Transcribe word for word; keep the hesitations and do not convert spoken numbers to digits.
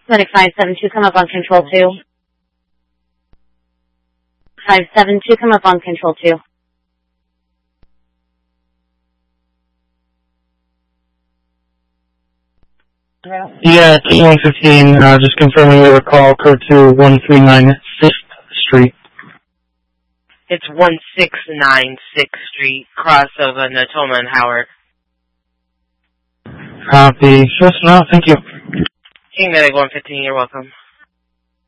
Medic five seven two, come up on control two. five seven two, come up on control two. Yeah, T one fifteen, uh, just confirming your call, code to one three nine sixth Street. It's one six nine sixth Street, cross over Natoma and Howard. Copy. Just now, thank you. King Medic one fifteen, you're welcome.